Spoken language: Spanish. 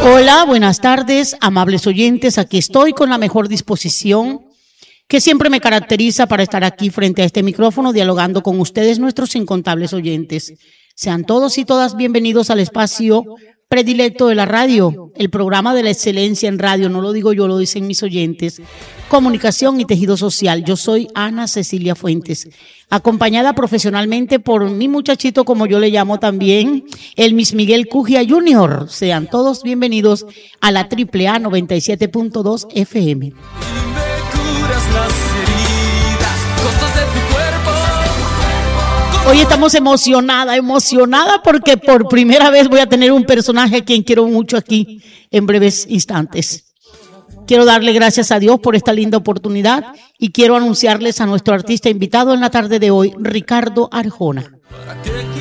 Hola, buenas tardes, amables oyentes. Aquí estoy con la mejor disposición que siempre me caracteriza para estar aquí frente a este micrófono dialogando con ustedes, nuestros incontables oyentes. Sean todos y todas bienvenidos al espacio predilecto de la radio, el programa de la excelencia en radio. No lo digo yo, lo dicen mis oyentes. Comunicación y tejido social. Yo soy Ana Cecilia Fuentes, acompañada profesionalmente por mi muchachito, como yo le llamo también, el Miss Miguel Cugia Junior. Sean todos bienvenidos a la AAA 97.2 FM. Hoy estamos emocionada porque por primera vez voy a tener un personaje a quien quiero mucho aquí en breves instantes. Quiero darle gracias a Dios por esta linda oportunidad y quiero anunciarles a nuestro artista invitado en la tarde de hoy, Ricardo Arjona.